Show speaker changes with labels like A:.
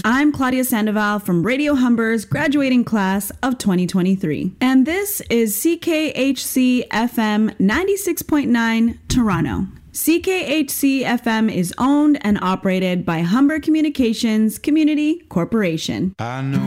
A: I'm Claudia Sandoval from Radio Humber's graduating class of 2023. And this is CKHC FM 96.9 Toronto. CKHC FM is owned and operated by Humber Communications Community Corporation.
B: I know